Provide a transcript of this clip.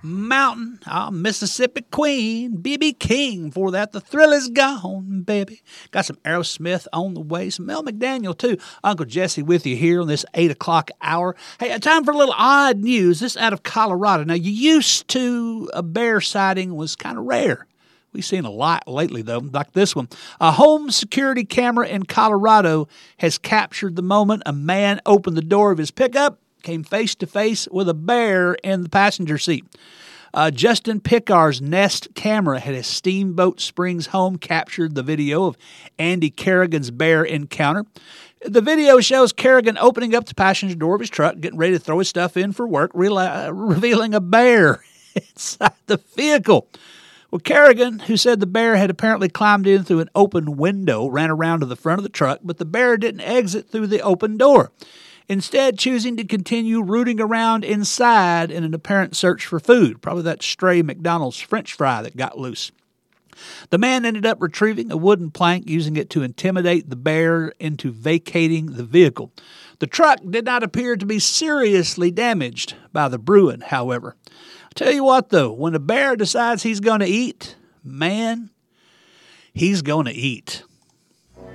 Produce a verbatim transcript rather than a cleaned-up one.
Mountain, ah, Mississippi Queen, B B King. Before that, The Thrill Is Gone, baby. Got some Aerosmith on the way, some Mel McDaniel, too. Uncle Jesse with you here on this eight o'clock hour. Hey, time for a little odd news. This out of Colorado. Now, you used to, a bear sighting was kind of rare. We've seen a lot lately, though, like this one. A home security camera in Colorado has captured the moment a man opened the door of his pickup, came face-to-face with a bear in the passenger seat. Uh, Justin Picard's Nest camera at his Steamboat Springs home captured the video of Andy Kerrigan's bear encounter. The video shows Kerrigan opening up the passenger door of his truck, getting ready to throw his stuff in for work, re- uh, revealing a bear inside the vehicle. Well, Kerrigan, who said the bear had apparently climbed in through an open window, ran around to the front of the truck, but the bear didn't exit through the open door, instead choosing to continue rooting around inside in an apparent search for food, probably that stray McDonald's French fry that got loose. The man ended up retrieving a wooden plank, using it to intimidate the bear into vacating the vehicle. The truck did not appear to be seriously damaged by the Bruin, however. I'll tell you what, though, when a bear decides he's going to eat, man, he's going to eat.